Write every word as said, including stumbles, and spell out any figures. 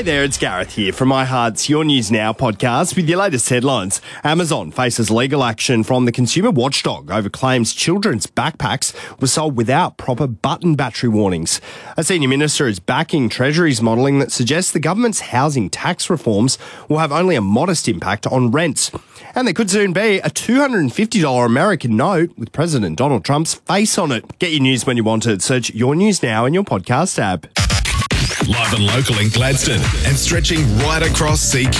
Hey there, it's Gareth here from iHeart's Your News Now podcast with your latest headlines. Amazon faces legal action from the consumer watchdog over claims children's backpacks were sold without proper button battery warnings. A senior minister is backing Treasury's modelling that suggests the government's housing tax reforms will have only a modest impact on rents. And there could soon be a two hundred fifty dollars American note with President Donald Trump's face on it. Get your news when you want it. Search Your News Now in your podcast app. Live and local in Gladstone and stretching right across C Q.